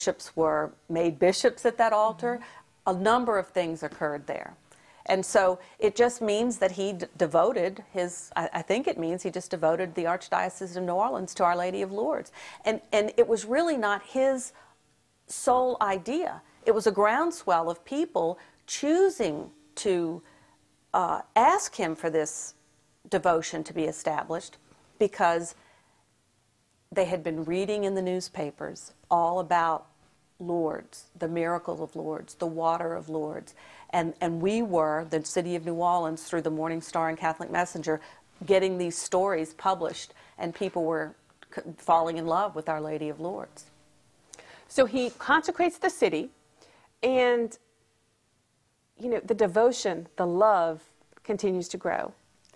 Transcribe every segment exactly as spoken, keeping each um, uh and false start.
bishops were made bishops at that altar. Mm-hmm. A number of things occurred there. And so it just means that he d devoted his, I, I think it means he just devoted the Archdiocese of New Orleans to Our Lady of Lourdes. And, and it was really not his sole idea. It was a groundswell of people choosing to uh, ask him for this devotion to be established because they had been reading in the newspapers all about Lourdes, the miracle of Lourdes, the water of Lourdes. And, and we were, the city of New Orleans, through the Morning Star and Catholic Messenger, getting these stories published, and people were c falling in love with Our Lady of Lourdes. So he consecrates the city, and, you know, the devotion, the love continues to grow.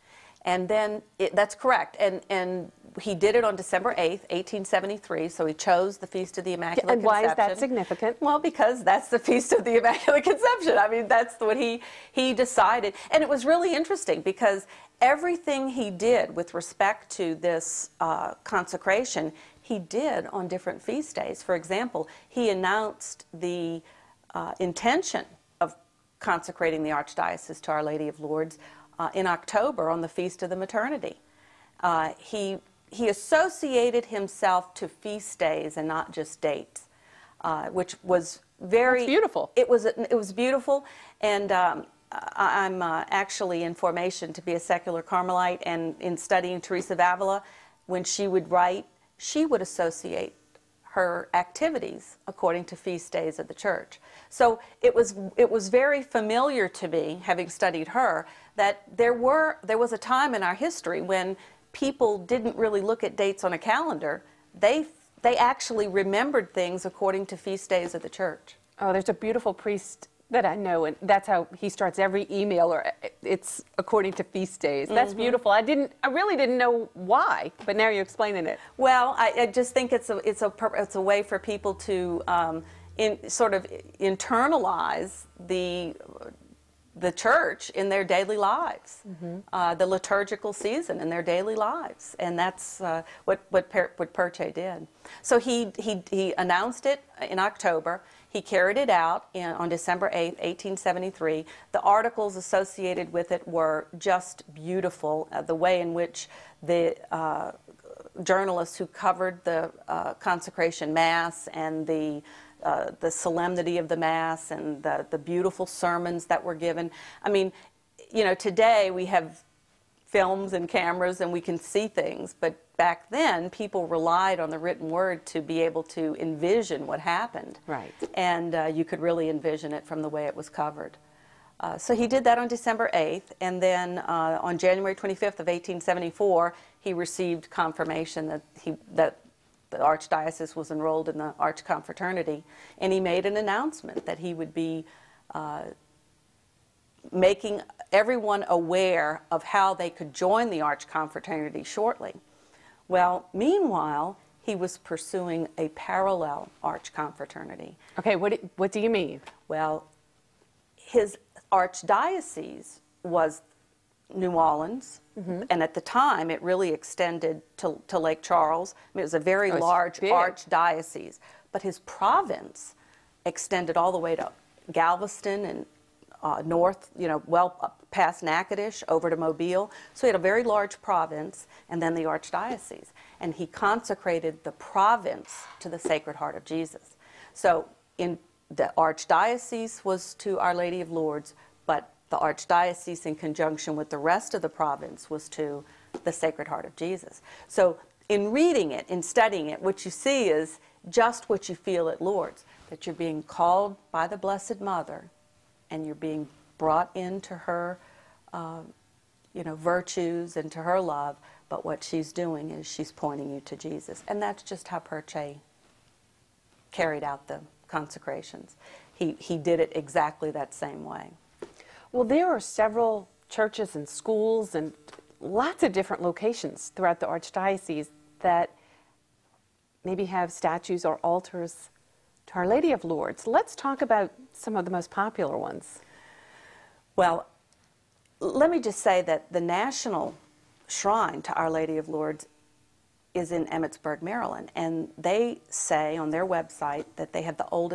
And then, it, that's correct, and, and he did it on December eighth, eighteen seventy-three, so he chose the Feast of the Immaculate and Conception. And why is that significant? Well, because that's the Feast of the Immaculate Conception. I mean, that's what he, he decided. And it was really interesting because everything he did with respect to this uh, consecration, he did on different feast days. For example, he announced the uh, intention of consecrating the Archdiocese to Our Lady of Lourdes Uh, in October on the Feast of the Maternity. Uh, he, he associated himself to feast days and not just dates, uh, which was very... That's beautiful. It was, it was beautiful, and um, I, I'm uh, actually in formation to be a secular Carmelite, and in studying Teresa of Avila, when she would write, she would associate her activities according to feast days of the church. So it was, it was very familiar to me, having studied her, that there were there was a time in our history when people didn't really look at dates on a calendar. They they actually remembered things according to feast days of the church. Oh, there's a beautiful priest that I know, and that's how he starts every email, or it's according to feast days. That's mm-hmm. beautiful. I didn't I really didn't know why, but now you're explaining it. Well, I, I just think it's a it's a it's a way for people to um, in sort of internalize the the church in their daily lives, mm-hmm. uh, the liturgical season in their daily lives, and that's uh, what what, per, what Perche did. So he, he he announced it in October. He carried it out in, on December eighth, eighteen seventy-three. The articles associated with it were just beautiful. Uh, the way in which the uh, journalists who covered the uh, consecration mass and the Uh, the solemnity of the Mass and the, the beautiful sermons that were given. I mean, you know, today we have films and cameras and we can see things, but back then people relied on the written word to be able to envision what happened. Right. And uh, you could really envision it from the way it was covered. Uh, so he did that on December eighth, and then uh, on January twenty-fifth of eighteen seventy-four, he received confirmation that he that the Archdiocese was enrolled in the Archconfraternity, and he made an announcement that he would be uh, making everyone aware of how they could join the Archconfraternity shortly. Well, meanwhile, he was pursuing a parallel Archconfraternity. Okay, what do, what do you mean? Well, his Archdiocese was New Orleans, mm-hmm. and at the time it really extended to, to Lake Charles. I mean, it was a very oh, large big. archdiocese, but his province extended all the way to Galveston and uh, north, you know, well up past Natchitoches over to Mobile. So he had a very large province, and then the archdiocese, and he consecrated the province to the Sacred Heart of Jesus. So in the archdiocese was to Our Lady of Lourdes, but the archdiocese, in conjunction with the rest of the province, was to the Sacred Heart of Jesus. So in reading it, in studying it, what you see is just what you feel at Lourdes, that you're being called by the Blessed Mother, and you're being brought into her, uh, you know, virtues and to her love, but what she's doing is she's pointing you to Jesus. And that's just how Perche carried out the consecrations. He, he did it exactly that same way. Well, there are several churches and schools and lots of different locations throughout the Archdiocese that maybe have statues or altars to Our Lady of Lourdes. Let's talk about some of the most popular ones. Well, let me just say that the National Shrine to Our Lady of Lourdes is in Emmitsburg, Maryland, and they say on their website that they have the oldest